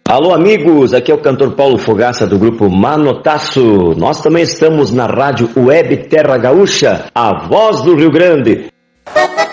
Alô, amigos, aqui é o cantor Paulo Fogaça do grupo Manotaço. Nós também estamos na rádio Web Terra Gaúcha, a voz do Rio Grande.